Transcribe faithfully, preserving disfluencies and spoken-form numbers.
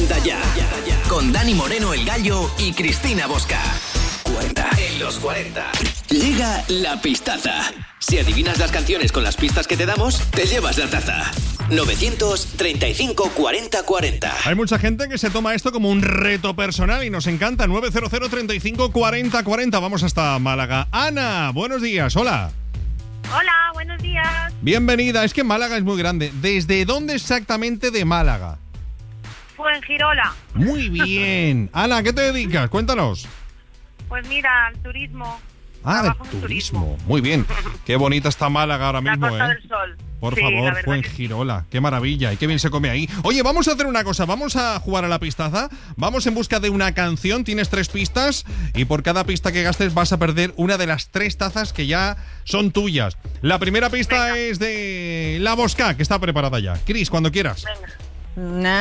cuarenta ya. Con Dani Moreno, el Gallo y Cristina Bosca. cuarenta. En los cuarenta. Llega la pistaza. Si adivinas las canciones con las pistas que te damos, te llevas la taza. novecientos treinta y cinco cuarenta cuarenta. Hay mucha gente que se toma esto como un reto personal y nos encanta. nueve cero cero, treinta y cinco, cuarenta, cuarenta. Vamos hasta Málaga. Ana, buenos días. Hola. Hola, buenos días. Bienvenida. Es que Málaga es muy grande. ¿Desde dónde exactamente de Málaga? Fuengirola. Muy bien. Ana, ¿a qué te dedicas? Cuéntanos. Pues mira, al turismo. Ah, Trabajo de en turismo. Muy bien. Qué bonita está Málaga ahora La mismo, Costa ¿eh? del Sol. Por Sí, la favor, verdad Fuengirola. Qué maravilla y qué bien se come ahí. Oye, vamos a hacer una cosa. Vamos a jugar a la pistaza. Vamos en busca de una canción. Tienes tres pistas y por cada pista que gastes vas a perder una de las tres tazas que ya son tuyas. La primera pista Venga. es de La Bosca, que está preparada ya. Cris, cuando quieras. Venga. Nah.